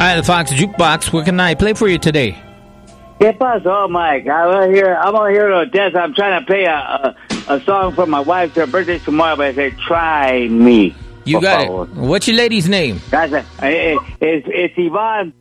right, the Fox Jukebox. What can I play for you today? ¿Qué pasó, Mike? I'm here to Odessa. I'm trying to play a song for my wife. Her birthday's tomorrow, but I say, try me. You got it. What's your lady's name? It's Yvonne.